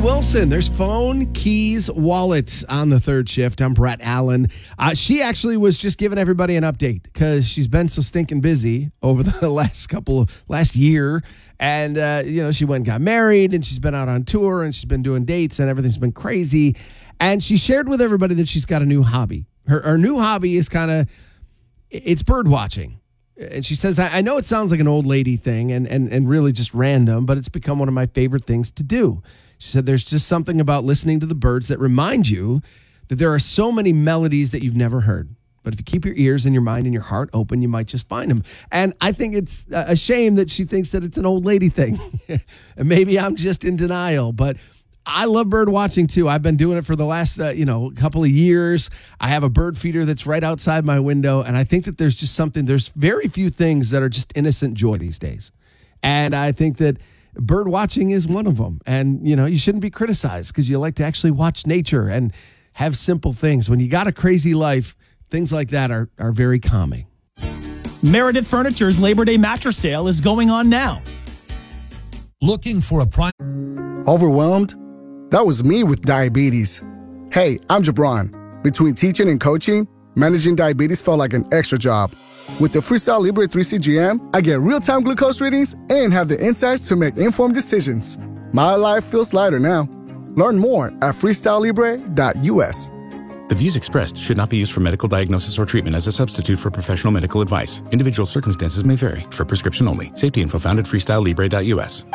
Wilson. There's phone, keys, wallet on the third shift. I'm Brett Allen. She actually was just giving everybody an update because she's been so stinking busy over the last year. And, she went and got married and she's been out on tour and she's been doing dates and everything's been crazy. And she shared with everybody that she's got a new hobby. Her new hobby is it's bird watching. And she says, I know it sounds like an old lady thing and really just random, but it's become one of my favorite things to do. She said, there's just something about listening to the birds that remind you that there are so many melodies that you've never heard. But if you keep your ears and your mind and your heart open, you might just find them. And I think it's a shame that she thinks that it's an old lady thing. And maybe I'm just in denial, but I love bird watching too. I've been doing it for the last, couple of years. I have a bird feeder that's right outside my window. And I think that there's very few things that are just innocent joy these days. And I think that bird watching is one of them. And, you shouldn't be criticized because you like to actually watch nature and have simple things. When you got a crazy life, things like that are very calming. Meredith Furniture's Labor Day mattress sale is going on now. Looking for a prime... Overwhelmed? That was me with diabetes. Hey, I'm Jabron. Between teaching and coaching, managing diabetes felt like an extra job. With the Freestyle Libre 3CGM, I get real-time glucose readings and have the insights to make informed decisions. My life feels lighter now. Learn more at freestylelibre.us. The views expressed should not be used for medical diagnosis or treatment as a substitute for professional medical advice. Individual circumstances may vary. For prescription only. Safety info found at freestylelibre.us.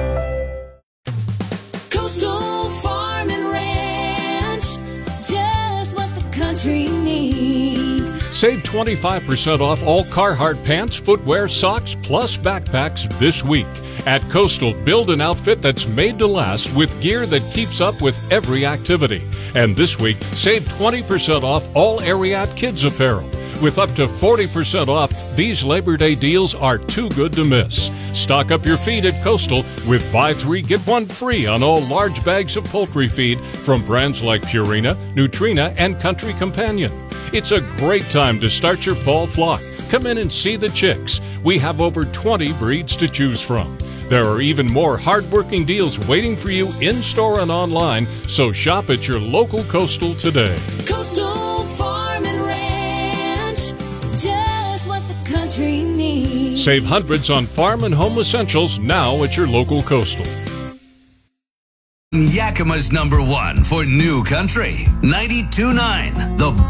Needs. Save 25% off all Carhartt pants, footwear, socks, plus backpacks this week. At Coastal, build an outfit that's made to last with gear that keeps up with every activity. And this week, save 20% off all Ariat kids apparel. With up to 40% off, these Labor Day deals are too good to miss. Stock up your feed at Coastal with buy 3, get 1 free on all large bags of poultry feed from brands like Purina, Nutrina, and Country Companion. It's a great time to start your fall flock. Come in and see the chicks. We have over 20 breeds to choose from. There are even more hard-working deals waiting for you in-store and online, so shop at your local Coastal today. Coastal Farm and Ranch, just what the country needs. Save hundreds on farm and home essentials now at your local Coastal. Yakima's #1 for New Country, 92.9, the